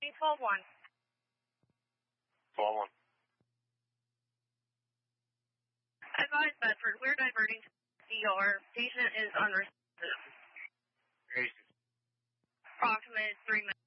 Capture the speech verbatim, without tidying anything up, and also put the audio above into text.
twelve one. twelve one. Advise Bedford, we're diverting to D R. Patient is unresponsive. Patient. Approximate three minutes.